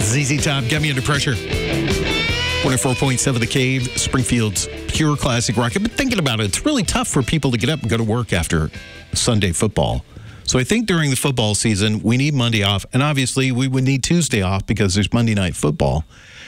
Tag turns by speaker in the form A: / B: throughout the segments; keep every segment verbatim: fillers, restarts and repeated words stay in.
A: Z Z Top, Get Me Under Pressure. one oh four point seven The Cave, Springfield's pure classic rock. I've been thinking about it. It's really tough for people to get up and go to work after Sunday football. So I think during the football season, we need Monday off. And obviously, we would need Tuesday off because there's Monday night football.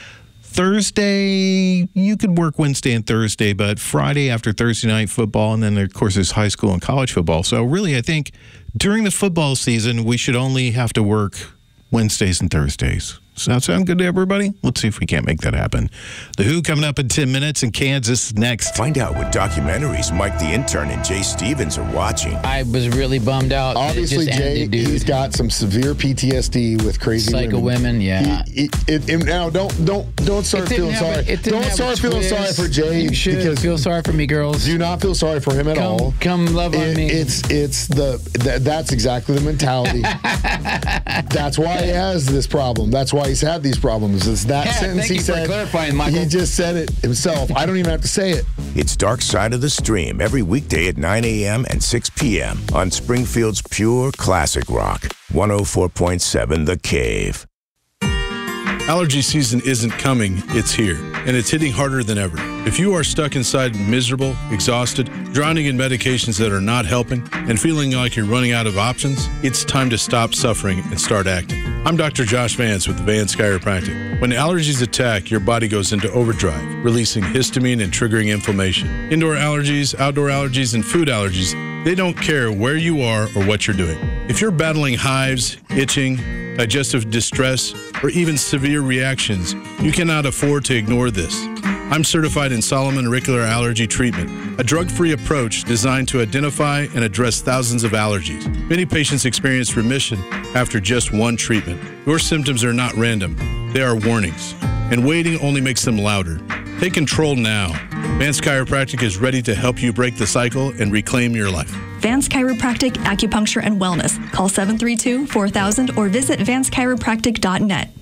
A: Thursday, you could work Wednesday and Thursday, but Friday after Thursday night football, and then, of course, there's high school and college football. So really, I think during the football season, we should only have to work Wednesdays and Thursdays. Does that sound good to everybody? Let's see if we can't make that happen. The Who coming up in ten minutes, and Kansas next.
B: Find out what documentaries Mike the Intern and Jay Stevens are watching.
C: I was really bummed out.
D: Obviously,
C: it just
D: Jay,
C: ended, dude.
D: he's got some severe P T S D with crazy
C: Psycho women,
D: women.
C: yeah.
D: He, he, it, it, now, don't don't don't start feeling sorry.
C: A,
D: don't start feeling sorry for Jay.
C: You should
D: because
C: feel sorry for me, girls.
D: Do not feel sorry for him at
C: come,
D: all.
C: Come love on
D: it,
C: me.
D: It's it's the th- that's exactly the mentality. That's why he has this problem. That's why he's had these problems. It's that
C: yeah,
D: sentence
C: thank
D: he
C: you
D: said.
C: For clarifying, Michael.
D: He just said it himself. I don't even have to say it.
B: It's Dark Side of the Stream every weekday at nine a.m. and six p.m. on Springfield's pure classic rock. one oh four point seven The Cave.
E: Allergy season isn't coming, it's here, and it's hitting harder than ever. If you are stuck inside miserable, exhausted, drowning in medications that are not helping, and feeling like you're running out of options, it's time to stop suffering and start acting. I'm Doctor Josh Vance with Vance Chiropractic. When allergies attack, your body goes into overdrive, releasing histamine and triggering inflammation. Indoor allergies, outdoor allergies, and food allergies, they don't care where you are or what you're doing. If you're battling hives, itching, digestive distress, or even severe reactions, you cannot afford to ignore this. I'm certified in Solomon Auricular Allergy Treatment, a drug-free approach designed to identify and address thousands of allergies. Many patients experience remission after just one treatment. Your symptoms are not random. They are warnings, and waiting only makes them louder. Take control now. Vance Chiropractic is ready to help you break the cycle and reclaim your life.
F: Vance Chiropractic, Acupuncture, and Wellness. Call seven three two, four thousand or visit vance chiropractic dot net.